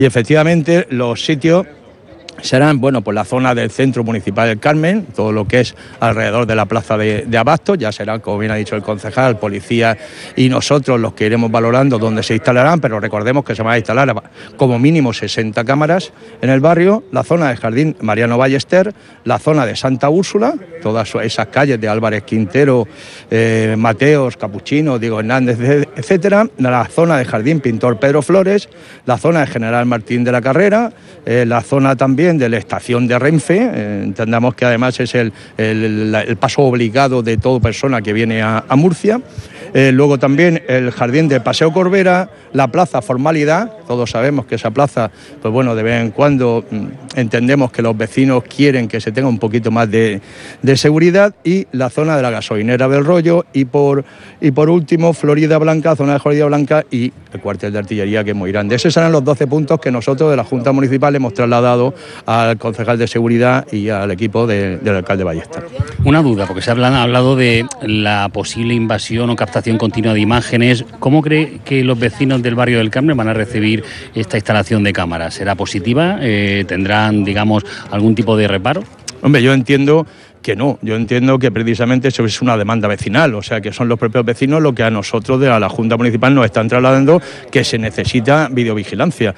Y efectivamente los sitios serán, bueno, pues la zona del Centro Municipal del Carmen, todo lo que es alrededor de la plaza de Abastos, ya serán, como bien ha dicho el concejal, policía y nosotros los que iremos valorando dónde se instalarán, pero recordemos que se van a instalar como mínimo 60 cámaras en el barrio, la zona del Jardín Mariano Ballester, la zona de Santa Úrsula, todas esas calles de Álvarez Quintero, Mateos, Capuchino, Diego Hernández, etcétera, la zona del Jardín Pintor Pedro Flores, la zona de General Martín de la Carrera, la zona también de la estación de Renfe, entendamos que además es el paso obligado de toda persona que viene a Murcia. Luego también el jardín de Paseo Corbera, la plaza Formalidad, todos sabemos que esa plaza, pues bueno, de vez en cuando entendemos que los vecinos quieren que se tenga un poquito más de seguridad, y la zona de la gasolinera del Rollo, y por último Florida Blanca, zona de Florida Blanca y el cuartel de artillería, que es muy grande. Esos serán los 12 puntos que nosotros de la Junta Municipal hemos trasladado al concejal de seguridad y al equipo del alcalde Ballester. Una duda, porque se ha hablado de la posible invasión o captación continua de imágenes. ¿Cómo cree que los vecinos del barrio del Carmen van a recibir esta instalación de cámaras? ¿Será positiva? ¿Tendrán, digamos, algún tipo de reparo? Hombre, yo entiendo que no, yo entiendo que precisamente eso es una demanda vecinal, o sea que son los propios vecinos lo que a nosotros de la Junta Municipal nos están trasladando, que se necesita videovigilancia.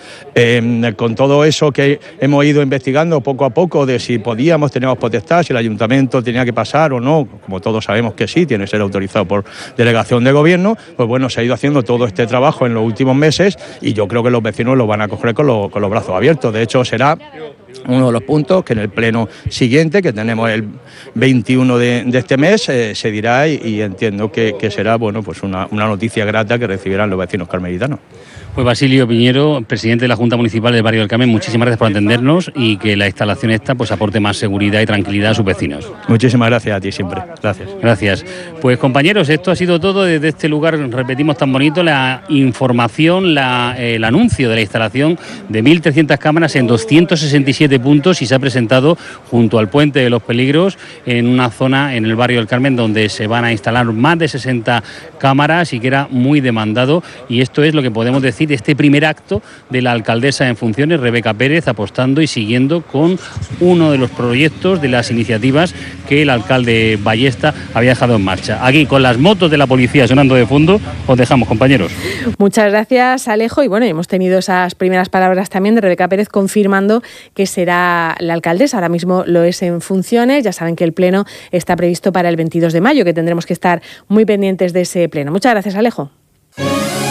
Con todo eso que hemos ido investigando poco a poco de si teníamos potestad, si el ayuntamiento tenía que pasar o no, como todos sabemos que sí, tiene que ser autorizado por delegación de gobierno, pues bueno, se ha ido haciendo todo este trabajo en los últimos meses y yo creo que los vecinos lo van a coger con los brazos abiertos. De hecho, será uno de los puntos que en el pleno siguiente, que tenemos el 21 de este mes, se dirá y entiendo que será, bueno, pues una noticia grata que recibirán los vecinos carmelitanos. Pues Basilio Piñero, presidente de la Junta Municipal del Barrio del Carmen, muchísimas gracias por atendernos y que la instalación esta pues aporte más seguridad y tranquilidad a sus vecinos. Muchísimas gracias a ti siempre. Gracias. Gracias. Pues compañeros, esto ha sido todo desde este lugar, repetimos, tan bonito, la información, el anuncio de la instalación de 1.300 cámaras en 267 puntos y se ha presentado junto al Puente de los Peligros en una zona en el Barrio del Carmen donde se van a instalar más de 60 cámaras y que era muy demandado, y esto es lo que podemos decir de este primer acto de la alcaldesa en funciones, Rebeca Pérez, apostando y siguiendo con uno de los proyectos, de las iniciativas que el alcalde Ballesta había dejado en marcha. Aquí, con las motos de la policía sonando de fondo, os dejamos, compañeros. Muchas gracias, Alejo. Y bueno, hemos tenido esas primeras palabras también de Rebeca Pérez confirmando que será la alcaldesa. Ahora mismo lo es en funciones. Ya saben que el pleno está previsto para el 22 de mayo, que tendremos que estar muy pendientes de ese pleno. Muchas gracias, Alejo.